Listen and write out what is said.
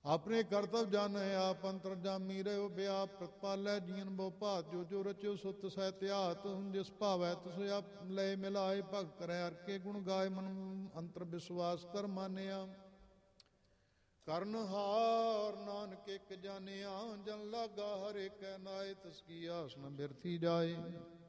ਆਪਣੇ ਕਰਤਵ ਜਾਣੈ ਆਪ ਅੰਤਰਜਾਮੀ ਰਹਿਓ ਬਿਆਪ ਪ੍ਰਤਪਾਲੈ ਜੀਨ ਬੋ ਭਾਤ ਜੋ ਜੋ ਰਚਿਓ ਸੋ ਤਿਸੈ ਧਿਆਤ ਜਿਸ ਭਾਵੈ ਤਿਸ ਆਪ ਲੈ ਮਿਲਾਏ ਭਗਤ ਕਰੈ ਹਰਿ ਕੇ ਗੁਣ ਗਾਏ ਮਨ ਅੰਤਰ ਵਿਸ਼ਵਾਸ ਕਰ ਮਾਨਿਆ ਕਰਨ ਹਾਰ ਨਾਨਕ ਇਕ ਜਾਣਿਆ ਜਨ ਲਾਗਾ ਹਰਿ ਕੈ ਨਾਏ ਤਿਸ ਕੀ ਆਸ ਨ ਬਿਰਥੀ ਜਾਏ।